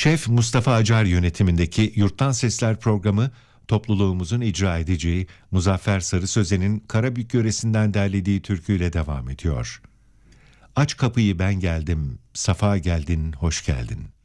Şef Mustafa Acar yönetimindeki Yurttan Sesler programı, topluluğumuzun icra edeceği Muzaffer Sarı Sözen'in Karabük yöresinden derlediği türküyle devam ediyor. Aç kapıyı ben geldim, safa geldin, hoş geldin.